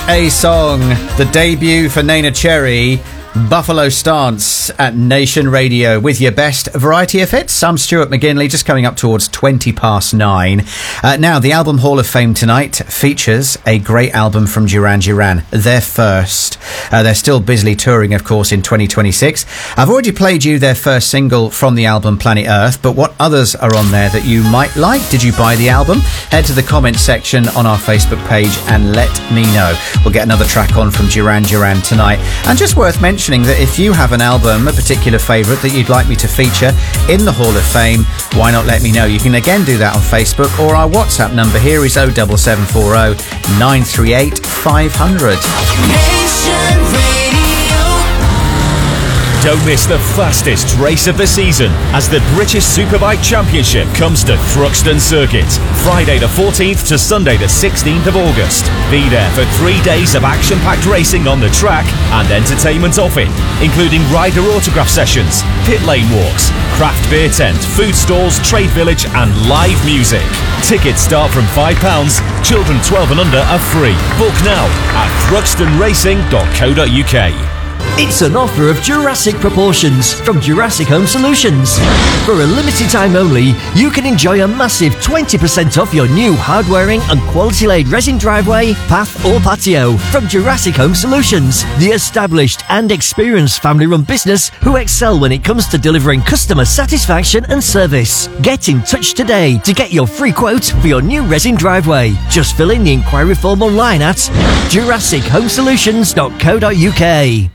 a song. The debut for Neneh Cherry, Buffalo Stance at Nation Radio with your best variety of hits. I'm Stuart McGinley, just coming up towards 9:20. Now, the Album Hall of Fame tonight features a great album from Duran Duran, their first. They're still busily touring, of course, in 2026. I've already played you their first single from the album, Planet Earth, but what others are on there that you might like? Did you buy the album? Head to the comments section on our Facebook page and let me know. We'll get another track on from Duran Duran tonight. And just worth mentioning that if you have an album, a particular favourite that you'd like me to feature in the Hall of Fame, why not let me know? You can again do that on Facebook, or our WhatsApp number here is 07740 938 500. Nation Radio. Don't miss the fastest race of the season as the British Superbike Championship comes to Thruxton Circuit, Friday the 14th to Sunday the 16th of August. Be there for 3 days of action-packed racing on the track and entertainment off it, including rider autograph sessions, pit lane walks, craft beer tent, food stalls, trade village and live music. Tickets start from £5. Children 12 and under are free. Book now at thruxtonracing.co.uk. It's an offer of Jurassic proportions from Jurassic Home Solutions. For a limited time only, you can enjoy a massive 20% off your new hard-wearing and quality-laid resin driveway, path or patio from Jurassic Home Solutions, the established and experienced family-run business who excel when it comes to delivering customer satisfaction and service. Get in touch today to get your free quote for your new resin driveway. Just fill in the inquiry form online at jurassichomesolutions.co.uk.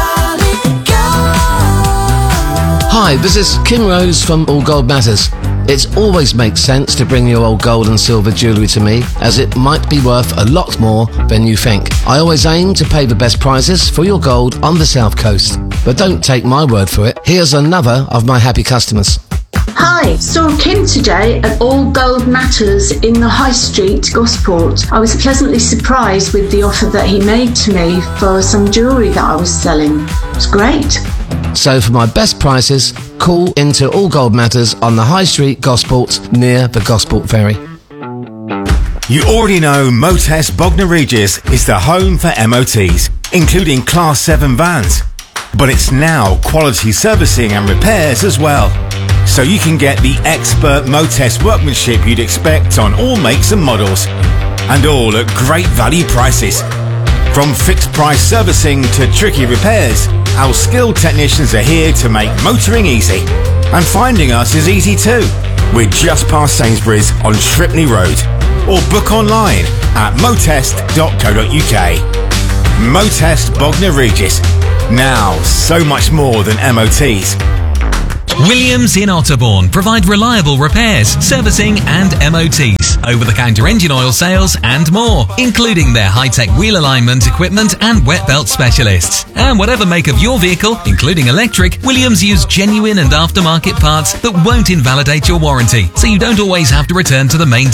Hi, this is Kim Rose from All Gold Matters. It always makes sense to bring your old gold and silver jewellery to me, as it might be worth a lot more than you think. I always aim to pay the best prices for your gold on the South Coast. But don't take my word for it. Here's another of my happy customers. Hi, saw Kim today at All Gold Matters in the High Street, Gosport. I was pleasantly surprised with the offer that he made to me for some jewellery that I was selling. It was great. So for my best prices, call into All Gold Matters on the High Street, Gosport, near the Gosport Ferry. You already know Motest Bognor Regis is the home for MOTs, including Class 7 vans. But it's now quality servicing and repairs as well. So you can get the expert Motest workmanship you'd expect on all makes and models. And all at great value prices. From fixed price servicing to tricky repairs, our skilled technicians are here to make motoring easy. And finding us is easy too. We're just past Sainsbury's on Shripney Road. Or book online at motest.co.uk. Motest Bognor Regis. Now, so much more than MOTs. Williams in Otterbourne provide reliable repairs, servicing and MOTs, over-the-counter engine oil sales and more, including their high-tech wheel alignment equipment and wet belt specialists. And whatever make of your vehicle, including electric, Williams use genuine and aftermarket parts that won't invalidate your warranty, so you don't always have to return to the main